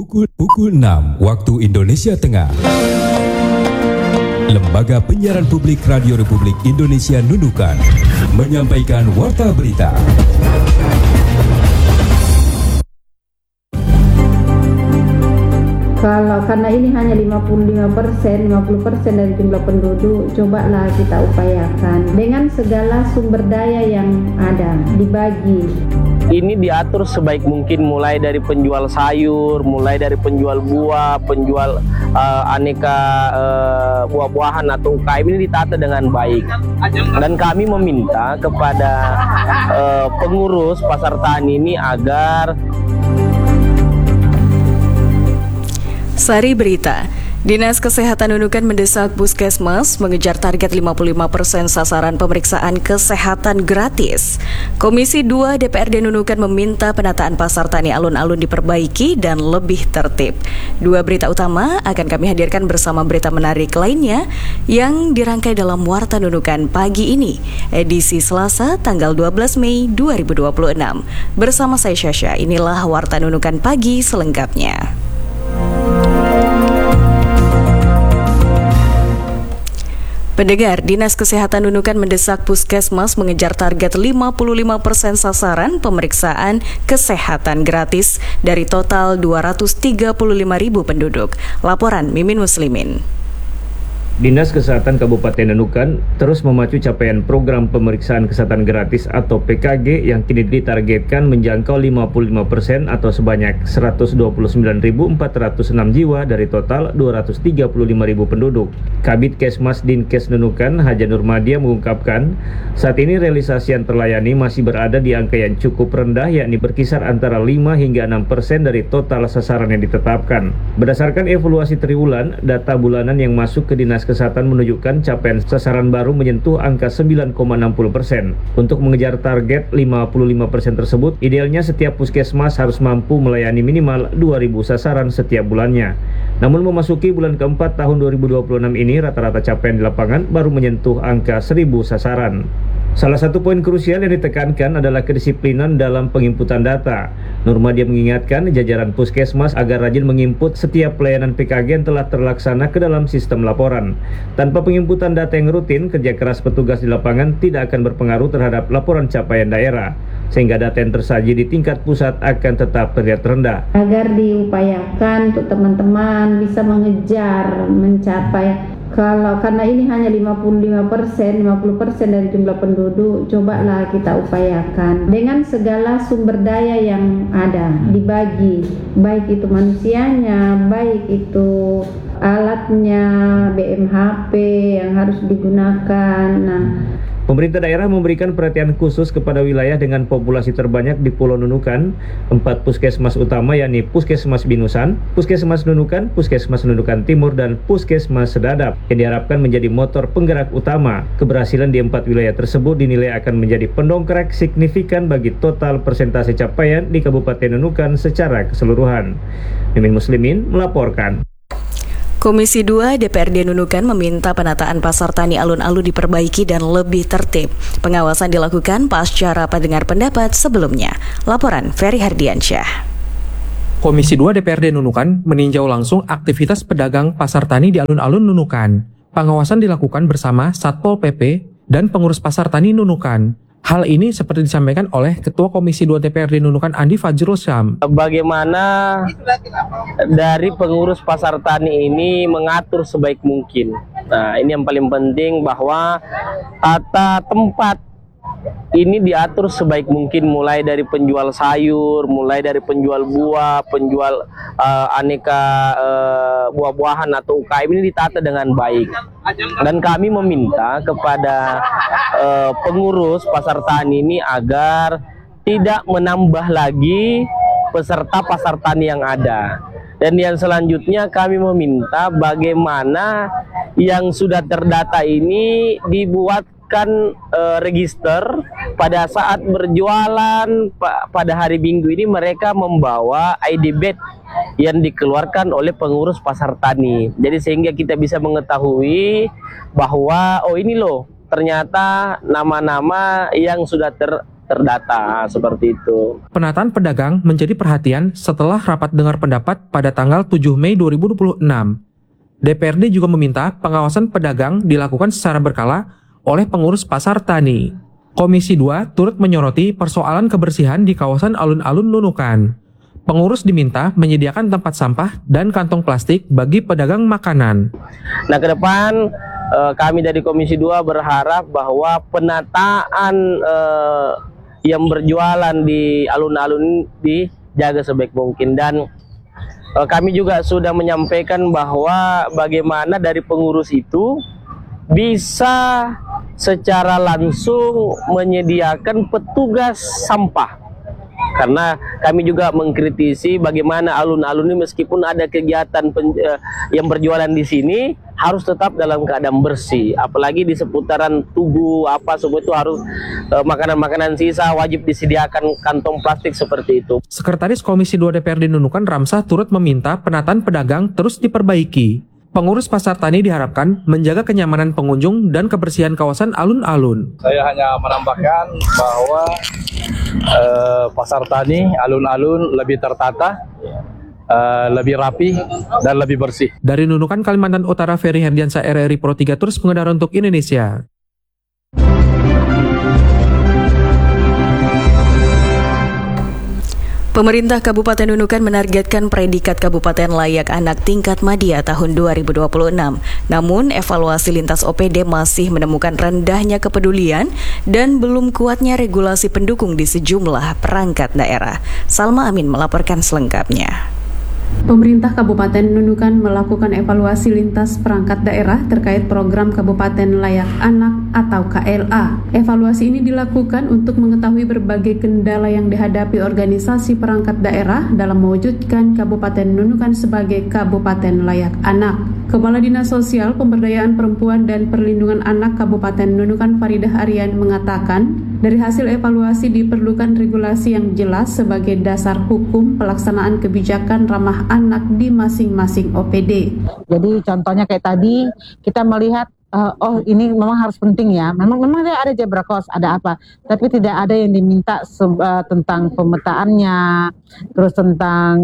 Pukul 6 waktu Indonesia Tengah. Lembaga Penyiaran Publik Radio Republik Indonesia Nunukan menyampaikan warta berita. Karena ini hanya 50% dari jumlah penduduk, cobalah kita upayakan dengan segala sumber daya yang ada dibagi. Ini diatur sebaik mungkin, mulai dari penjual sayur, mulai dari penjual buah, penjual aneka buah-buahan atau UKM ini ditata dengan baik. Dan kami meminta kepada pengurus pasar tani ini agar Sari Berita. Dinas Kesehatan Nunukan mendesak Puskesmas mengejar target 55% sasaran pemeriksaan kesehatan gratis. Komisi 2 DPRD Nunukan meminta penataan pasar tani alun-alun diperbaiki dan lebih tertib. Dua berita utama akan kami hadirkan bersama berita menarik lainnya yang dirangkai dalam Warta Nunukan pagi ini, edisi Selasa tanggal 12 Mei 2026. Bersama saya Syasha, inilah Warta Nunukan pagi selengkapnya. Pendengar, Dinas Kesehatan Nunukan mendesak Puskesmas mengejar target 55% sasaran pemeriksaan kesehatan gratis dari total 235.000 penduduk. Laporan Mimin Muslimin. Dinas Kesehatan Kabupaten Nunukan terus memacu capaian program pemeriksaan kesehatan gratis atau PKG yang kini ditargetkan menjangkau 55% atau sebanyak 129.406 jiwa dari total 235.000 penduduk. Kabid Kesmas Dinkes Nunukan Haja Nurmadia mengungkapkan, saat ini realisasi yang terlayani masih berada di angka yang cukup rendah, yakni berkisar antara 5 hingga 6% dari total sasaran yang ditetapkan. Berdasarkan evaluasi triwulan, data bulanan yang masuk ke Dinas Kesehatan menunjukkan capaian sasaran baru menyentuh angka 9,60%. Untuk mengejar target 55% tersebut, idealnya setiap puskesmas harus mampu melayani minimal 2.000 sasaran setiap bulannya. Namun memasuki bulan keempat tahun 2026 ini, rata-rata capaian di lapangan baru menyentuh angka 1.000 sasaran. Salah satu poin krusial yang ditekankan adalah kedisiplinan dalam penginputan data. Nurmadia mengingatkan jajaran puskesmas agar rajin menginput setiap pelayanan PKG yang telah terlaksana ke dalam sistem laporan. Tanpa penginputan data yang rutin, kerja keras petugas di lapangan tidak akan berpengaruh terhadap laporan capaian daerah, sehingga data yang tersaji di tingkat pusat akan tetap terlihat rendah. Agar diupayakan untuk teman-teman bisa mencapai. Karena ini hanya 50% dari jumlah penduduk, cobalah kita upayakan dengan segala sumber daya yang ada dibagi, baik itu manusianya, baik itu alatnya, BMHP yang harus digunakan. Pemerintah daerah memberikan perhatian khusus kepada wilayah dengan populasi terbanyak di Pulau Nunukan. 4 puskesmas utama yakni Puskesmas Binusan, Puskesmas Nunukan, Puskesmas Nunukan Timur, dan Puskesmas Sedadap yang diharapkan menjadi motor penggerak utama. Keberhasilan di 4 wilayah tersebut dinilai akan menjadi pendongkrak signifikan bagi total persentase capaian di Kabupaten Nunukan secara keseluruhan. Mimin Muslimin melaporkan. Komisi 2 DPRD Nunukan meminta penataan pasar tani alun-alun diperbaiki dan lebih tertib. Pengawasan dilakukan pasca rapat dengar pendapat sebelumnya. Laporan Ferry Hardiansyah. Komisi 2 DPRD Nunukan meninjau langsung aktivitas pedagang pasar tani di alun-alun Nunukan. Pengawasan dilakukan bersama Satpol PP dan pengurus pasar tani Nunukan. Hal ini seperti disampaikan oleh Ketua Komisi 2 DPRD Nunukan Andi Fajrul Syam. Bagaimana dari pengurus pasar tani ini mengatur sebaik mungkin. Nah, ini yang paling penting, bahwa tata tempat ini diatur sebaik mungkin, mulai dari penjual sayur, mulai dari penjual buah, penjual aneka buah-buahan atau UKM ini ditata dengan baik. Dan kami meminta kepada pengurus pasar tani ini agar tidak menambah lagi peserta pasar tani yang ada. Dan yang selanjutnya kami meminta bagaimana yang sudah terdata ini dibuatkan register pada saat berjualan pada hari Minggu ini, mereka membawa ID badge yang dikeluarkan oleh pengurus pasar tani. Jadi sehingga kita bisa mengetahui bahwa oh ini loh ternyata nama-nama yang sudah terdata seperti itu. Penataan pedagang menjadi perhatian setelah rapat dengar pendapat pada tanggal 7 Mei 2026. DPRD juga meminta pengawasan pedagang dilakukan secara berkala oleh pengurus pasar tani. Komisi 2 turut menyoroti persoalan kebersihan di kawasan alun-alun Nunukan. Pengurus diminta menyediakan tempat sampah dan kantong plastik bagi pedagang makanan. Nah, ke depan kami dari Komisi 2 berharap bahwa penataan yang berjualan di alun-alun dijaga sebaik mungkin, dan kami juga sudah menyampaikan bahwa bagaimana dari pengurus itu bisa secara langsung menyediakan petugas sampah. Karena kami juga mengkritisi bagaimana alun-alun ini meskipun ada kegiatan yang berjualan di sini harus tetap dalam keadaan bersih. Apalagi di seputaran tugu semua itu harus makanan-makanan sisa wajib disediakan kantong plastik seperti itu. Sekretaris Komisi 2 DPRD Nunukan Ramsah turut meminta penataan pedagang terus diperbaiki. Pengurus pasar tani diharapkan menjaga kenyamanan pengunjung dan kebersihan kawasan alun-alun. Saya hanya menambahkan bahwa pasar tani alun-alun lebih tertata, lebih rapi, dan lebih bersih. Dari Nunukan, Kalimantan Utara, Ferry Herdiansyah, RRI Pro 3 terus mengendaraan untuk Indonesia. Pemerintah Kabupaten Nunukan menargetkan predikat Kabupaten Layak Anak tingkat Madya tahun 2026. Namun, evaluasi lintas OPD masih menemukan rendahnya kepedulian dan belum kuatnya regulasi pendukung di sejumlah perangkat daerah. Salma Amin melaporkan selengkapnya. Pemerintah Kabupaten Nunukan melakukan evaluasi lintas perangkat daerah terkait program Kabupaten Layak Anak atau KLA. Evaluasi ini dilakukan untuk mengetahui berbagai kendala yang dihadapi organisasi perangkat daerah dalam mewujudkan Kabupaten Nunukan sebagai Kabupaten Layak Anak. Kepala Dinas Sosial, Pemberdayaan Perempuan dan Perlindungan Anak Kabupaten Nunukan Faridah Aryan mengatakan, dari hasil evaluasi diperlukan regulasi yang jelas sebagai dasar hukum pelaksanaan kebijakan ramah anak di masing-masing OPD. Jadi contohnya kayak tadi kita melihat ini memang harus penting ya. Memang ada zebra cross, ada apa? Tapi tidak ada yang diminta tentang pemetaannya, terus tentang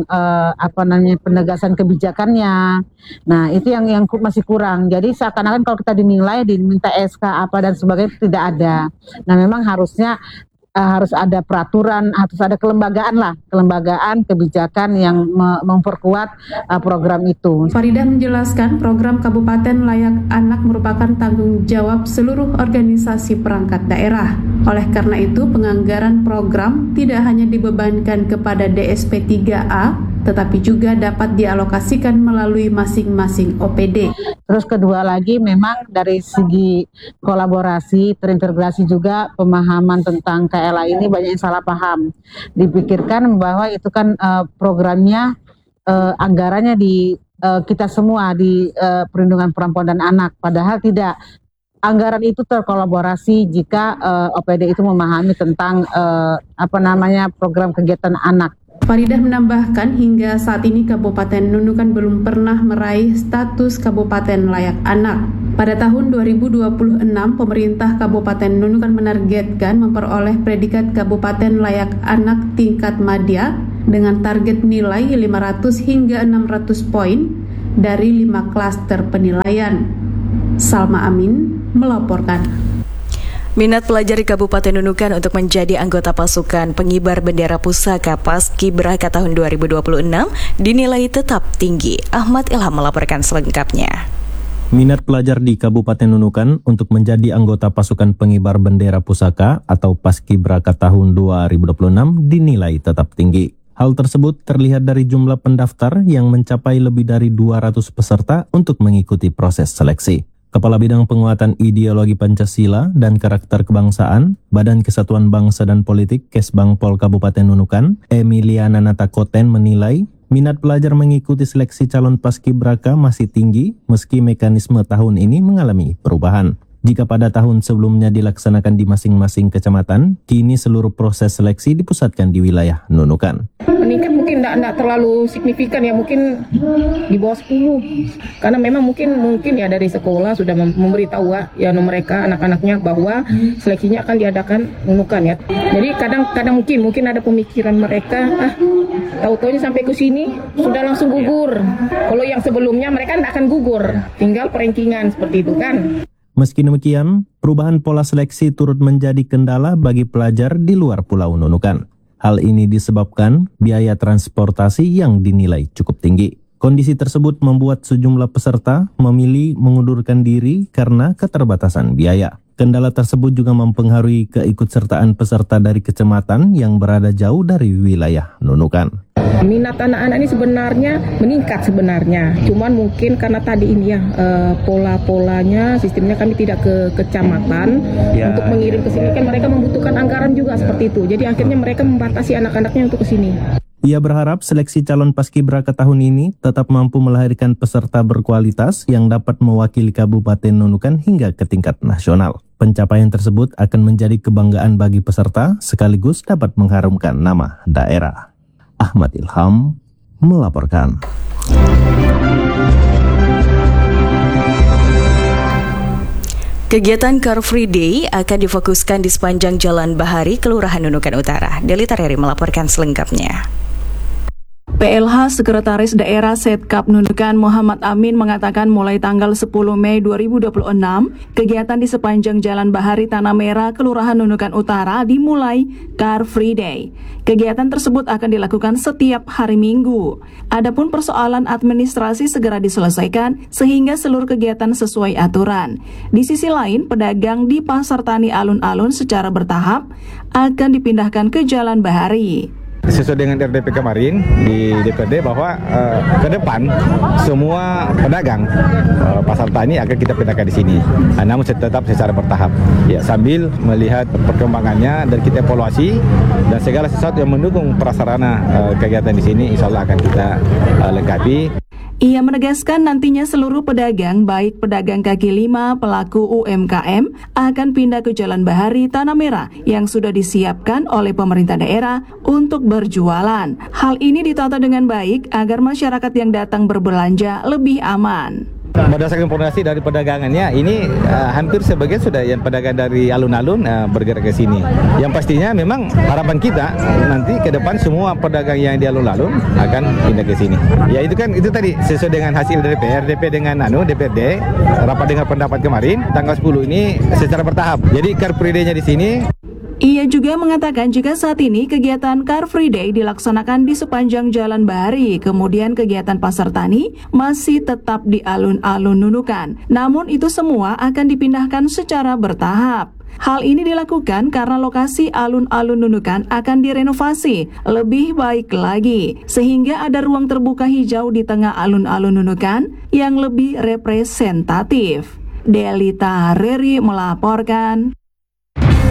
penegasan kebijakannya. Nah, itu yang masih kurang. Jadi seakan-akan kalau kita diminta SK apa dan sebagainya tidak ada. Nah, memang harusnya harus ada peraturan, harus ada kelembagaan kebijakan yang memperkuat program itu. Faridah menjelaskan program Kabupaten Layak Anak merupakan tanggung jawab seluruh organisasi perangkat daerah. Oleh karena itu, penganggaran program tidak hanya dibebankan kepada DSP 3A, tetapi juga dapat dialokasikan melalui masing-masing OPD. Terus kedua lagi, memang dari segi kolaborasi, terintegrasi juga pemahaman tentang KLA ini banyak yang salah paham. Dipikirkan bahwa itu kan programnya, anggarannya di kita semua di perlindungan perempuan dan anak. Padahal tidak. Anggaran itu terkolaborasi jika OPD itu memahami tentang program kegiatan anak. Faridah menambahkan hingga saat ini Kabupaten Nunukan belum pernah meraih status Kabupaten Layak Anak. Pada tahun 2026, pemerintah Kabupaten Nunukan menargetkan memperoleh predikat Kabupaten Layak Anak tingkat Madya dengan target nilai 500 hingga 600 poin dari 5 klaster penilaian. Salma Amin melaporkan. Minat pelajar di Kabupaten Nunukan untuk menjadi anggota pasukan pengibar bendera pusaka Paskibraka tahun 2026 dinilai tetap tinggi. Ahmad Ilham melaporkan selengkapnya. Minat pelajar di Kabupaten Nunukan untuk menjadi anggota pasukan pengibar bendera pusaka atau Paskibraka tahun 2026 dinilai tetap tinggi. Hal tersebut terlihat dari jumlah pendaftar yang mencapai lebih dari 200 peserta untuk mengikuti proses seleksi. Kepala Bidang Penguatan Ideologi Pancasila dan Karakter Kebangsaan, Badan Kesatuan Bangsa dan Politik Kesbangpol Kabupaten Nunukan, Emiliana Natakoten menilai minat pelajar mengikuti seleksi calon Paskibraka masih tinggi meski mekanisme tahun ini mengalami perubahan. Jika pada tahun sebelumnya dilaksanakan di masing-masing kecamatan, kini seluruh proses seleksi dipusatkan di wilayah Nunukan. Meningkat mungkin tidak terlalu signifikan ya, mungkin di bawah 10. Karena memang mungkin ya dari sekolah sudah memberitahu ya mereka anak-anaknya bahwa seleksinya akan diadakan Nunukan ya. Jadi kadang mungkin ada pemikiran mereka, tahu-taunya sampai ke sini sudah langsung gugur. Kalau yang sebelumnya mereka tidak akan gugur, tinggal perankingan seperti itu kan. Meski demikian, perubahan pola seleksi turut menjadi kendala bagi pelajar di luar Pulau Nunukan. Hal ini disebabkan biaya transportasi yang dinilai cukup tinggi. Kondisi tersebut membuat sejumlah peserta memilih mengundurkan diri karena keterbatasan biaya. Kendala tersebut juga mempengaruhi keikutsertaan peserta dari kecamatan yang berada jauh dari wilayah Nunukan. Minat anak-anak ini sebenarnya meningkat sebenarnya, cuman mungkin karena tadi ini ya pola-polanya, sistemnya kami tidak ke kecamatan untuk mengirim ke sini kan mereka membutuhkan anggaran juga seperti itu. Jadi akhirnya mereka membatasi anak-anaknya untuk ke sini. Ia berharap seleksi calon paskibraka tahun ini tetap mampu melahirkan peserta berkualitas yang dapat mewakili Kabupaten Nunukan hingga ke tingkat nasional. Pencapaian tersebut akan menjadi kebanggaan bagi peserta sekaligus dapat mengharumkan nama daerah. Ahmad Ilham melaporkan. Kegiatan Car Free Day akan difokuskan di sepanjang Jalan Bahari, Kelurahan Nunukan Utara. Delita Reri melaporkan selengkapnya. PLH Sekretaris Daerah Setkap Nunukan Muhammad Amin mengatakan mulai tanggal 10 Mei 2026, kegiatan di sepanjang Jalan Bahari Tanah Merah, Kelurahan Nunukan Utara dimulai Car Free Day. Kegiatan tersebut akan dilakukan setiap hari Minggu. Adapun persoalan administrasi segera diselesaikan sehingga seluruh kegiatan sesuai aturan. Di sisi lain, pedagang di Pasar Tani Alun-Alun secara bertahap akan dipindahkan ke Jalan Bahari. Sesuai dengan RDP kemarin di DPRD bahwa ke depan semua pedagang pasar tani akan kita pindahkan di sini. Namun tetap secara bertahap. Ya, sambil melihat perkembangannya dan kita evaluasi dan segala sesuatu yang mendukung prasarana kegiatan di sini insya Allah akan kita lengkapi. Ia menegaskan nantinya seluruh pedagang, baik pedagang kaki lima, pelaku UMKM, akan pindah ke Jalan Bahari Tanah Merah yang sudah disiapkan oleh pemerintah daerah untuk berjualan. Hal ini ditata dengan baik agar masyarakat yang datang berbelanja lebih aman. Berdasarkan informasi dari perdagangannya, ini hampir sebagian sudah yang pedagang dari alun-alun bergerak ke sini. Yang pastinya memang harapan kita nanti ke depan semua pedagang yang di alun-alun akan pindah ke sini. Ya itu tadi sesuai dengan hasil dari DP dengan DPRD rapat dengan pendapat kemarin tanggal 10 ini secara bertahap. Jadi Car Free Day-nya di sini. Ia juga mengatakan jika saat ini kegiatan Car Free Day dilaksanakan di sepanjang Jalan Bahari, kemudian kegiatan Pasar Tani masih tetap di alun-alun Nunukan. Namun itu semua akan dipindahkan secara bertahap. Hal ini dilakukan karena lokasi alun-alun Nunukan akan direnovasi lebih baik lagi, sehingga ada ruang terbuka hijau di tengah alun-alun Nunukan yang lebih representatif. Delita Reri melaporkan.